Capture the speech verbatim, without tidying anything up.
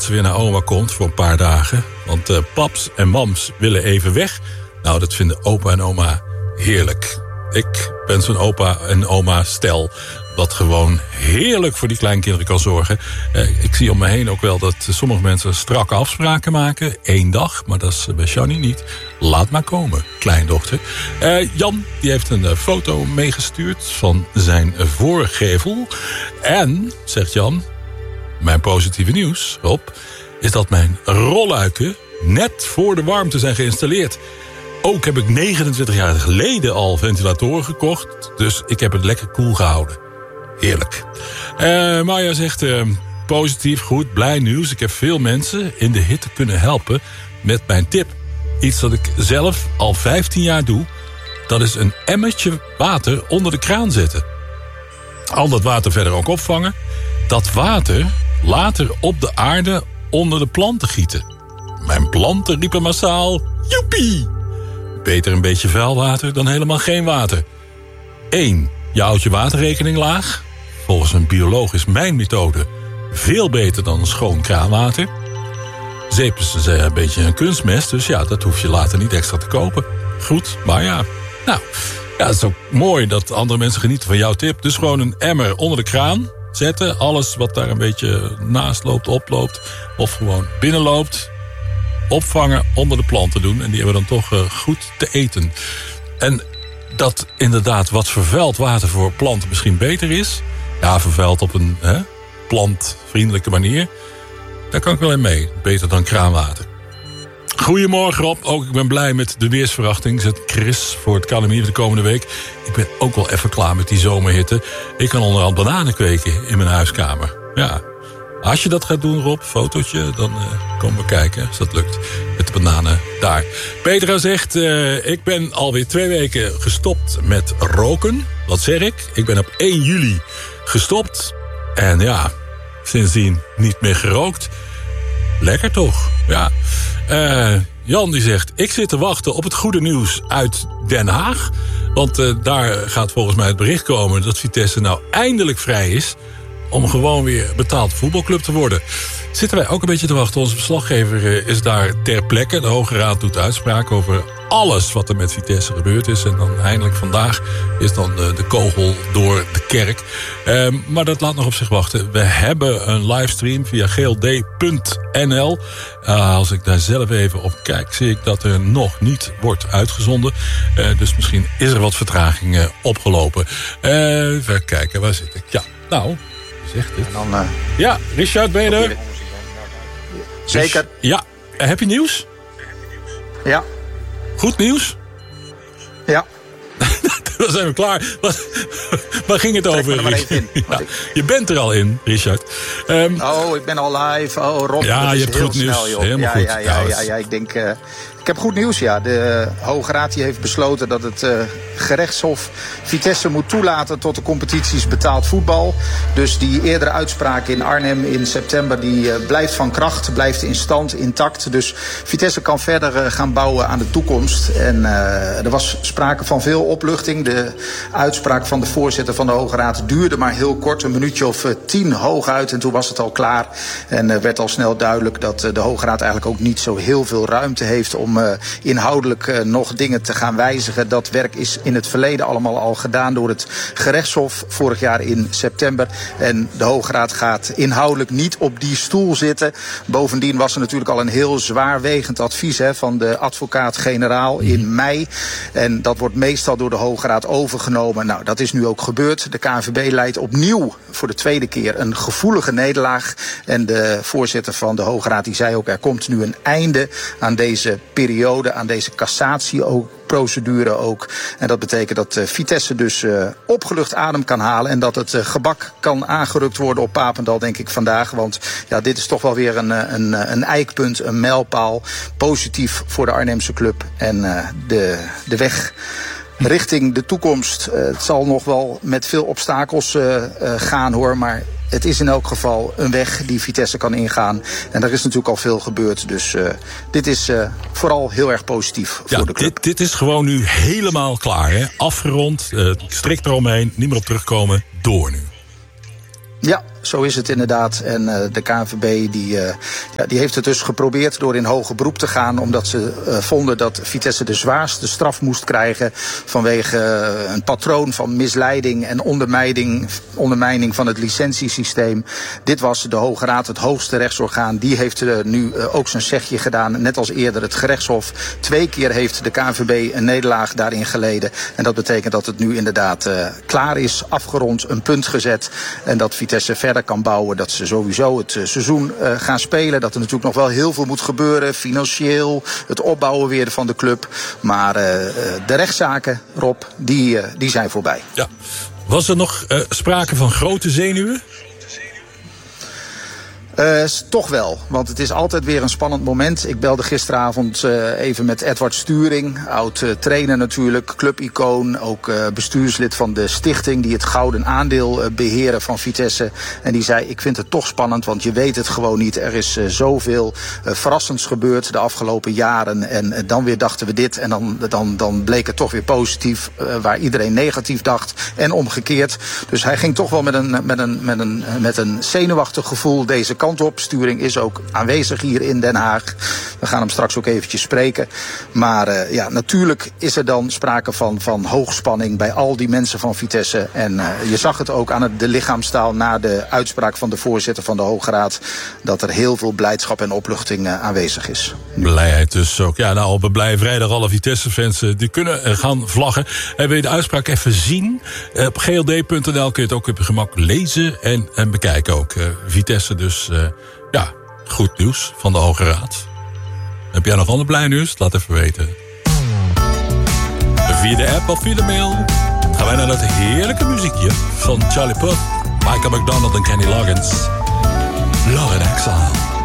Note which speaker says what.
Speaker 1: ze weer naar oma komt voor een paar dagen. Want uh, paps en mams willen even weg. Nou, dat vinden opa en oma heerlijk. Ik ben zo'n opa en oma stel wat gewoon heerlijk voor die kleinkinderen kan zorgen. Uh, ik zie om me heen ook wel dat sommige mensen strakke afspraken maken. Eén dag, maar dat is bij Shani niet. Laat maar komen, kleindochter. Uh, Jan, die heeft een uh, foto meegestuurd van zijn voorgevel. En, zegt Jan, mijn positieve nieuws, Rob, is dat mijn rolluiken net voor de warmte zijn geïnstalleerd. Ook heb ik negenentwintig jaar geleden al ventilatoren gekocht. Dus ik heb het lekker koel gehouden. Heerlijk. Uh, Maya zegt, uh, positief, goed, blij nieuws. Ik heb veel mensen in de hitte kunnen helpen met mijn tip. Iets dat ik zelf al vijftien jaar doe. Dat is een emmertje water onder de kraan zetten. Al dat water verder ook opvangen. Dat water later op de aarde onder de planten gieten. Mijn planten riepen massaal, joepie! Beter een beetje vuil water dan helemaal geen water. Eén, je houdt je waterrekening laag. Volgens een bioloog is mijn methode veel beter dan een schoon kraanwater. Zeep is een beetje een kunstmest, dus ja, dat hoef je later niet extra te kopen. Goed, maar ja. Nou, ja, het is ook mooi dat andere mensen genieten van jouw tip. Dus gewoon een emmer onder de kraan zetten. Alles wat daar een beetje naast loopt, oploopt of gewoon binnenloopt, opvangen, onder de planten doen. En die hebben dan toch uh, goed te eten. En dat inderdaad wat vervuild water voor planten misschien beter is. Ja, vervuild op een hè, plantvriendelijke manier. Daar kan ik wel in mee. Beter dan kraanwater. Goedemorgen Rob. Ook ik ben blij met de weersverwachting. Zet Chris voor het K N M I de komende week. Ik ben ook wel even klaar met die zomerhitte. Ik kan onderhand bananen kweken in mijn huiskamer. Ja. Als je dat gaat doen, Rob, fotootje, dan uh, komen we kijken, als dat lukt, met de bananen daar. Petra zegt, uh, ik ben alweer twee weken gestopt met roken. Wat zeg ik? Ik ben op één juli gestopt. En ja, sindsdien niet meer gerookt. Lekker toch? Ja. Uh, Jan die zegt, ik zit te wachten op het goede nieuws uit Den Haag. Want uh, daar gaat volgens mij het bericht komen dat Vitesse nou eindelijk vrij is om gewoon weer betaald voetbalclub te worden. Zitten wij ook een beetje te wachten. Onze verslaggever is daar ter plekke. De Hoge Raad doet uitspraak over alles wat er met Vitesse gebeurd is. En dan eindelijk vandaag is dan de, de kogel door de kerk. Um, maar dat laat nog op zich wachten. We hebben een livestream via g l d punt n l. Uh, als ik daar zelf even op kijk, zie ik dat er nog niet wordt uitgezonden. Uh, dus misschien is er wat vertraging uh, opgelopen. Uh, even kijken, waar zit ik? Ja, nou, zegt het.
Speaker 2: En dan, uh...
Speaker 1: Ja, Richard, ben je er?
Speaker 2: Zeker.
Speaker 1: Dus, ja, heb je nieuws?
Speaker 2: Ja.
Speaker 1: Goed nieuws?
Speaker 2: Ja.
Speaker 1: Dan zijn we klaar. Wat, waar ging het over?
Speaker 2: Maar even in,
Speaker 1: ja, je bent er al in, Richard. Um,
Speaker 2: oh, ik ben al live. Oh, Rob,
Speaker 1: ja,
Speaker 2: dat
Speaker 1: je
Speaker 2: is
Speaker 1: hebt
Speaker 2: heel
Speaker 1: goed nieuws.
Speaker 2: snel, joh.
Speaker 1: Helemaal
Speaker 2: ja,
Speaker 1: goed.
Speaker 2: Ja, ja, ja, ja, ja, ik denk... Uh, ik heb goed nieuws, ja. De Hoge Raad die heeft besloten dat het uh, gerechtshof Vitesse moet toelaten tot de competities betaald voetbal. Dus die eerdere uitspraak in Arnhem in september, die uh, blijft van kracht, blijft in stand, intact. Dus Vitesse kan verder uh, gaan bouwen aan de toekomst. En uh, er was sprake van veel opluchting. De uitspraak van de voorzitter van de Hoge Raad duurde maar heel kort, een minuutje of uh, tien hooguit. En toen was het al klaar. En uh, werd al snel duidelijk dat uh, de Hoge Raad eigenlijk ook niet zo heel veel ruimte heeft om Uh, inhoudelijk uh, nog dingen te gaan wijzigen. Dat werk is in het verleden allemaal al gedaan door het gerechtshof vorig jaar in september. En de Hoge Raad gaat inhoudelijk niet op die stoel zitten. Bovendien was er natuurlijk al een heel zwaarwegend advies hè, van de advocaat-generaal in mei. En dat wordt meestal door de Hoge Raad overgenomen. Nou, dat is nu ook gebeurd. De K N V B leidt opnieuw voor de tweede keer een gevoelige nederlaag. En de voorzitter van de Hoge Raad die zei ook, er komt nu een einde aan deze periode, aan deze cassatie ook. Procedure ook. En dat betekent dat uh, Vitesse dus uh, opgelucht adem kan halen. En dat het uh, gebak kan aangerukt worden op Papendal, denk ik vandaag. Want ja, dit is toch wel weer een, een, een eikpunt, een mijlpaal. Positief voor de Arnhemse club. En uh, de, de weg richting de toekomst. Uh, het zal nog wel met veel obstakels uh, uh, gaan hoor. Maar het is in elk geval een weg die Vitesse kan ingaan. En er is natuurlijk al veel gebeurd. Dus uh, dit is uh, vooral heel erg positief
Speaker 1: ja,
Speaker 2: voor de club.
Speaker 1: Dit, dit is gewoon nu helemaal klaar. Hè? Afgerond, uh, strikt eromheen, niet meer op terugkomen. Door nu.
Speaker 2: Ja, zo is het inderdaad. En uh, de K N V B die, uh, ja, die heeft het dus geprobeerd door in hoger beroep te gaan. Omdat ze uh, vonden dat Vitesse de zwaarste straf moest krijgen. Vanwege uh, een patroon van misleiding en ondermijning, ondermijning van het licentiesysteem. Dit was de Hoge Raad, het hoogste rechtsorgaan. Die heeft uh, nu uh, ook zijn zegje gedaan. Net als eerder het gerechtshof. Twee keer heeft de K N V B een nederlaag daarin geleden. En dat betekent dat het nu inderdaad uh, klaar is, afgerond, een punt gezet. En dat Vitesse verder kan bouwen. Dat ze sowieso het uh, seizoen uh, gaan spelen. Dat er natuurlijk nog wel heel veel moet gebeuren. Financieel, het opbouwen weer van de club. Maar uh, de rechtszaken, Rob, die, uh, die zijn voorbij.
Speaker 1: Ja. Was er nog uh, sprake van grote zenuwen?
Speaker 2: Uh, toch wel, want het is altijd weer een spannend moment. Ik belde gisteravond uh, even met Edward Sturing, oud uh, trainer natuurlijk, clubicoon, ook uh, bestuurslid van de stichting die het gouden aandeel uh, beheren van Vitesse. En die zei, ik vind het toch spannend, want je weet het gewoon niet. Er is uh, zoveel uh, verrassends gebeurd de afgelopen jaren en uh, dan weer dachten we dit en dan, dan, dan bleek het toch weer positief, uh, waar iedereen negatief dacht en omgekeerd. Dus hij ging toch wel met een, met een, met een, met een zenuwachtig gevoel deze kant op. Sturing is ook aanwezig hier in Den Haag. We gaan hem straks ook eventjes spreken. Maar uh, ja, natuurlijk is er dan sprake van, van hoogspanning bij al die mensen van Vitesse. En uh, je zag het ook aan het, de lichaamstaal na de uitspraak van de voorzitter van de Hoge Raad, dat er heel veel blijdschap en opluchting uh, aanwezig is.
Speaker 1: Blijheid dus ook. Ja, nou, op een blije vrijdag alle Vitesse-fans uh, die kunnen uh, gaan vlaggen. En wil je de uitspraak even zien? Uh, op g l d punt n l kun je het ook op je gemak lezen en, en bekijken ook. Uh, Vitesse dus... Uh, Ja, goed nieuws van de Hoge Raad. Heb jij nog ander blij nieuws? Laat even weten. Via de app of via de mail gaan wij naar dat heerlijke muziekje van Charlie Puth, Michael McDonald en Kenny Loggins. Love in Exile.